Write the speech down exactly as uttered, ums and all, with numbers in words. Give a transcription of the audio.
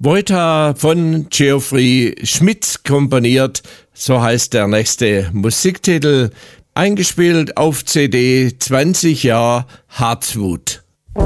Wojta von Geoffrey Schmidt komponiert, so heißt der nächste Musiktitel, eingespielt auf C D zwanzig Jahre Heartswood.